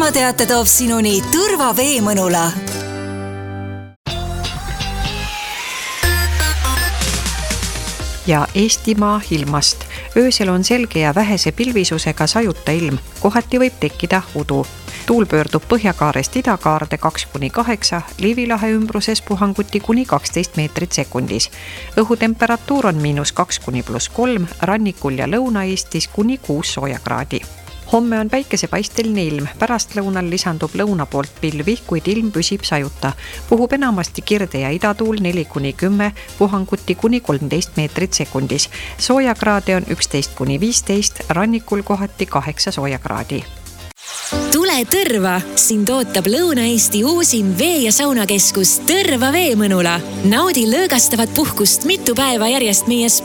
ilmateate toob sinuni Tõrva Veemõnula. Ja Eestimaa ilmast. Öösel on selge ja vähese pilvisusega sajuta ilm. Kohati võib tekkida udu. Tuul pöördub põhjakaarest idakaarde 2-8, Liivilahe ümbruses puhanguti kuni 12 meetrit sekundis. Õhutemperatuur on -2–+3, rannikul ja Lõuna-Eestis kuni 6 soojakraadi. Homme on päikesepaisteline ilm, pärastlõunal lisandub lõuna poolt pilvi, kuid ilm püsib sajuta. Puhub enamasti kirde ja idatuul 4–10, puhanguti kuni 13 meetrit sekundis. Soojakraade on 11–15, rannikul kohati 8 soojakraadi. Tule Tõrva! Sind ootab Lõuna-Eesti uusim vee- ja saunakeskus Tõrva Veemõnula. Naudi lõõgastavat puhkust mitu päeva järjest meie